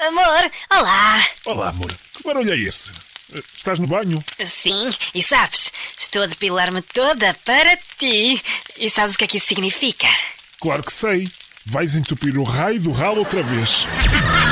Amor, olá. Olá, amor. Que barulho é esse? Estás no banho? Sim, e sabes, estou a depilar-me toda para ti. E sabes o que é que isso significa? Claro que sei. Vais entupir o raio do ralo outra vez.